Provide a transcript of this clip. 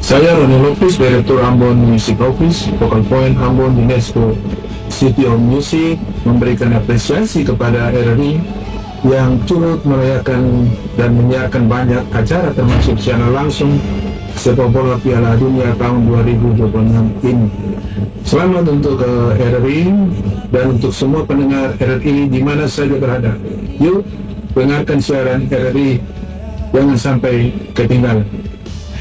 Saya Roni Lopez, Direktur Ambon Music Office, Focal Point Ambon UNESCO City of Music, memberikan apresiasi kepada RRI yang turut merayakan dan menyiarkan banyak acara termasuk secara langsung sepak bola Piala Dunia tahun 2026 ini. Selamat untuk RRI dan untuk semua pendengar RRI di mana saja berada. Yuk, dengarkan siaran RRI, jangan sampai ketinggalan.